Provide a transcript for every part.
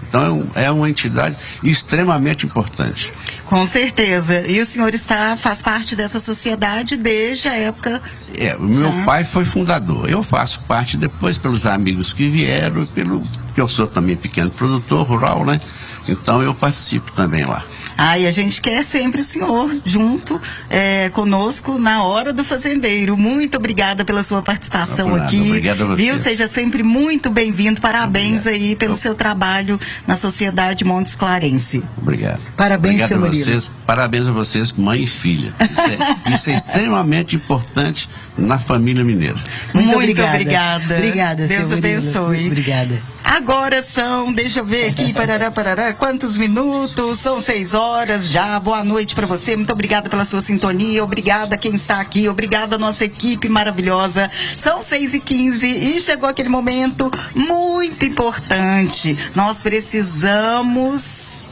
Então é uma entidade extremamente importante. Com certeza. E o senhor faz parte dessa sociedade desde a época... O meu pai foi fundador. Eu faço parte depois pelos amigos que vieram, porque eu sou também pequeno produtor rural, né? Então eu participo também lá. E a gente quer sempre o senhor junto conosco na Hora do Fazendeiro. Muito obrigada pela sua participação aqui. Obrigado a você. Viu? Seja sempre muito bem-vindo. Parabéns aí pelo seu trabalho na Sociedade Montes Clarense. Obrigado. Parabéns, seu Murilo. Parabéns a vocês, mãe e filha. Isso é extremamente importante na família mineira. Muito obrigada. Obrigada, Deus abençoe. Obrigada. Agora deixa eu ver aqui, parará, quantos minutos? São 6 horas já. Boa noite para você. Muito obrigada pela sua sintonia. Obrigada a quem está aqui. Obrigada a nossa equipe maravilhosa. São 6h15 e chegou aquele momento muito importante. Nós precisamos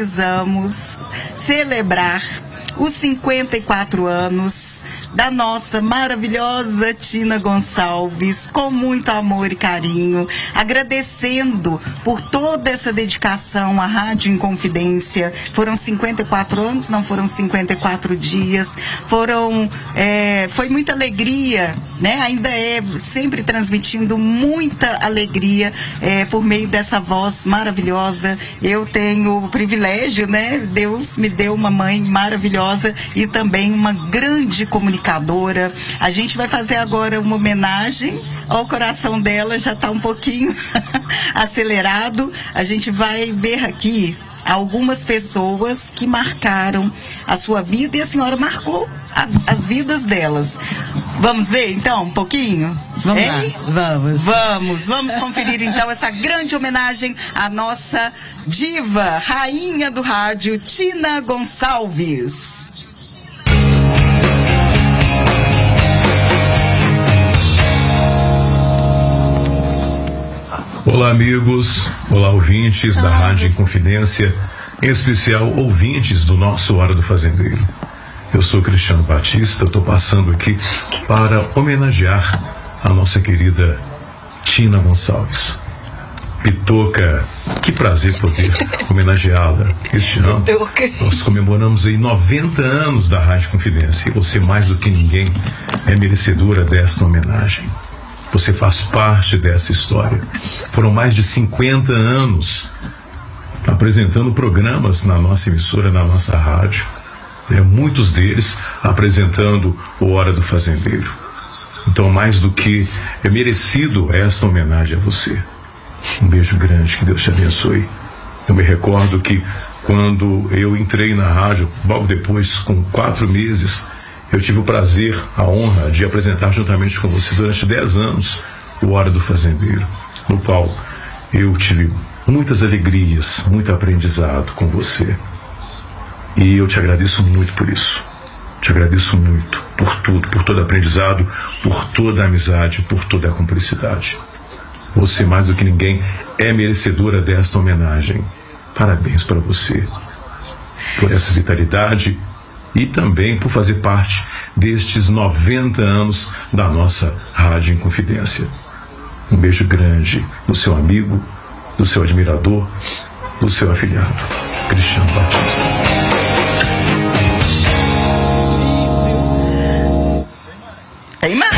celebrar os 54 anos da nossa maravilhosa Tina Gonçalves, com muito amor e carinho, agradecendo por toda essa dedicação à Rádio Inconfidência. Foram 54 anos, não foram 54 dias, foi muita alegria, né? Ainda sempre transmitindo muita alegria por meio dessa voz maravilhosa. Eu tenho o privilégio, né? Deus me deu uma mãe maravilhosa e também uma grande comunicadora. A gente vai fazer agora uma homenagem ao coração dela, já está um pouquinho acelerado. A gente vai ver aqui algumas pessoas que marcaram a sua vida e a senhora marcou as vidas delas. Vamos ver então um pouquinho? Vamos lá, Vamos conferir então essa grande homenagem à nossa diva, rainha do rádio, Tina Gonçalves. Olá, amigos, olá, ouvintes da Rádio Inconfidência, em especial ouvintes do nosso Hora do Fazendeiro. Eu sou Cristiano Batista, estou passando aqui para homenagear a nossa querida Tina Gonçalves. Pitoca, que prazer poder homenageá-la este ano. Nós comemoramos aí 90 anos da Rádio Confidência e você, mais do que ninguém, é merecedora desta homenagem. Você faz parte dessa história. Foram mais de 50 anos apresentando programas na nossa emissora, na nossa rádio. Muitos deles apresentando o Hora do Fazendeiro. Então, mais do que é merecido esta homenagem a você. Um beijo grande, que Deus te abençoe. Eu me recordo que quando eu entrei na rádio, logo depois, com 4 meses, eu tive o prazer, a honra de apresentar juntamente com você durante 10 anos o Hora do Fazendeiro, no qual eu tive muitas alegrias, muito aprendizado com você. E eu te agradeço muito por isso. Te agradeço muito por tudo, por todo aprendizado, por toda a amizade, por toda a cumplicidade. Você, mais do que ninguém, é merecedora desta homenagem. Parabéns para você por essa vitalidade e também por fazer parte destes 90 anos da nossa Rádio Inconfidência. Um beijo grande do seu amigo, do seu admirador, do seu afilhado, Cristiano Batista. Tem mais!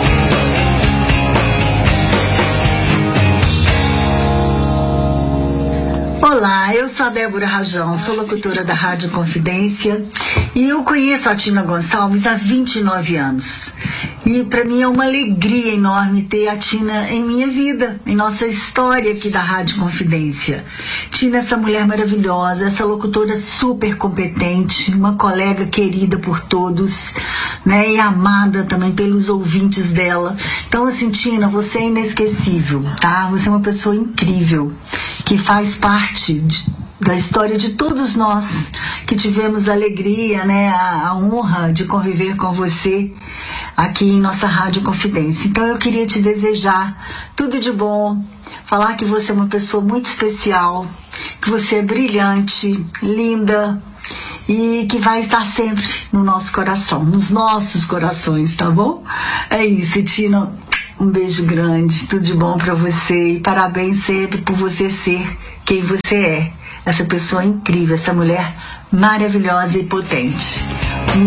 Olá, eu sou a Débora Rajão, sou locutora da Rádio Confidência e eu conheço a Tina Gonçalves há 29 anos. E para mim é uma alegria enorme ter a Tina em minha vida, em nossa história aqui da Rádio Confidência. Tina, essa mulher maravilhosa, essa locutora super competente, uma colega querida por todos, né, e amada também pelos ouvintes dela. Então, assim, Tina, você é inesquecível, tá? Você é uma pessoa incrível, que faz parte da história de todos nós que tivemos a alegria, né, a honra de conviver com você aqui em nossa Rádio Confidência. Então eu queria te desejar tudo de bom, falar que você é uma pessoa muito especial, que você é brilhante, linda e que vai estar sempre no nosso coração, nos nossos corações, tá bom? É isso, Tina. Um beijo grande, tudo de bom pra você e parabéns sempre por você ser quem você é. Essa pessoa incrível, essa mulher maravilhosa e potente.